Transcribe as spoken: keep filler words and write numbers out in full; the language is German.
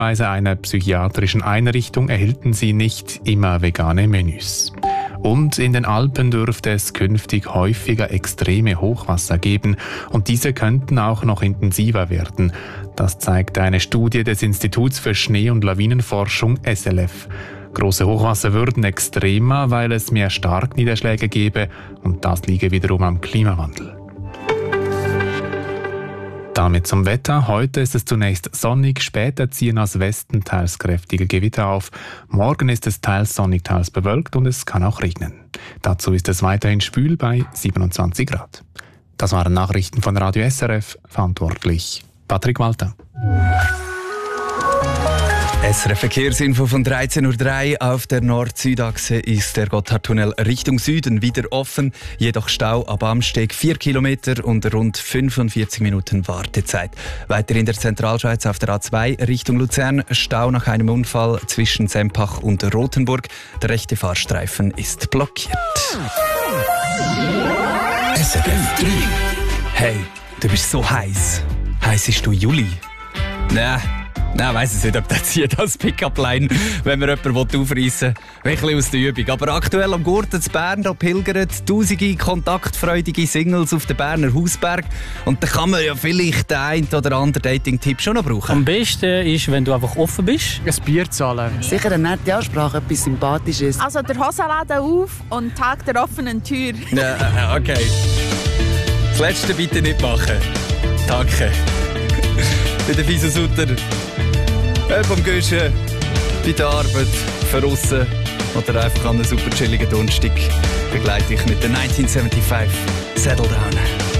beispielsweise einer psychiatrischen Einrichtung erhielten sie nicht immer vegane Menüs. Und in den Alpen dürfte es künftig häufiger extreme Hochwasser geben und diese könnten auch noch intensiver werden. Das zeigt eine Studie des Instituts für Schnee- und Lawinenforschung S L F. Große Hochwasser würden extremer, weil es mehr Starkniederschläge gäbe und das liege wiederum am Klimawandel. Damit zum Wetter. Heute ist es zunächst sonnig, später ziehen aus Westen teils kräftige Gewitter auf. Morgen ist es teils sonnig, teils bewölkt und es kann auch regnen. Dazu ist es weiterhin schwül bei siebenundzwanzig Grad. Das waren Nachrichten von Radio S R F, verantwortlich Patrick Walter. S R F-Verkehrsinfo von dreizehn Uhr drei. Auf der Nord-Süd-Achse ist der Gotthardtunnel Richtung Süden wieder offen. Jedoch Stau ab Amsteg vier Kilometer und rund fünfundvierzig Minuten Wartezeit. Weiter in der Zentralschweiz auf der A zwei Richtung Luzern. Stau nach einem Unfall zwischen Sempach und Rothenburg. Der rechte Fahrstreifen ist blockiert. S R F drei. Hey, du bist so heiß. Heissest du Juli? Na. Nein, weiss ich nicht, ob der zieht als Pick-up-Line, wenn man jemanden aufreissen will. Ein bisschen aus der Übung. Aber aktuell am Gurten zu Bern, da pilgern tausende kontaktfreudige Singles auf den Berner Hausberg. Und da kann man ja vielleicht den einen oder anderen Dating-Tipp schon noch brauchen. Am besten ist, wenn du einfach offen bist. Ein Bier zahlen. Sicher eine nette Ansprache, etwas Sympathisches. Also der Hosenladen auf und Tag der offenen Tür. Ja, okay. Das Letzte bitte nicht machen. Danke. Bei der Fisa Sutter. Beim Guschen, bei der Arbeit, draussen oder einfach an einem super chilligen Donnerstag begleite ich mit der neunzehnhundertfünfundsiebzig Settle Down.